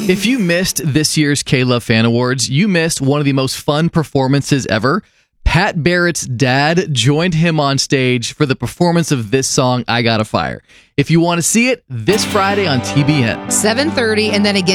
If you missed this year's K-Love Fan Awards, you missed one of the most fun performances ever. Pat Barrett's dad joined him on stage for the performance of this song, I Got a Fire. If you want to see it, this Friday on TBN. 7:30, and then again